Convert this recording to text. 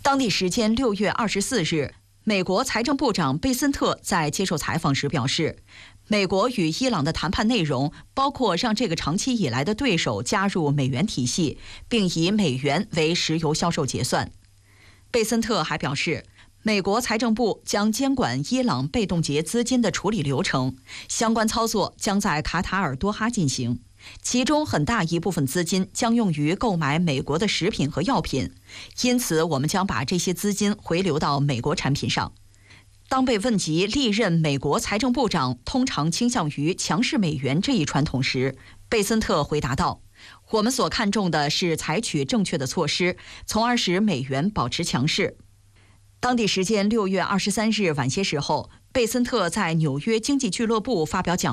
当地时间6月24日，美国财政部长贝森特在接受采访时表示，美国与伊朗的谈判内容包括让这个长期以来的对手加入美元体系，并以美元为石油销售结算。贝森特还表示，美国财政部将监管伊朗被冻结资金的处理流程，相关操作将在卡塔尔多哈进行，其中很大一部分资金将用于购买美国的食品和药品，因此我们将把这些资金回流到美国产品上。当被问及历任美国财政部长通常倾向于强势美元这一传统时，贝森特回答道：“我们所看重的是采取正确的措施，从而使美元保持强势。”当地时间6月23日晚些时候，贝森特在纽约经济俱乐部发表讲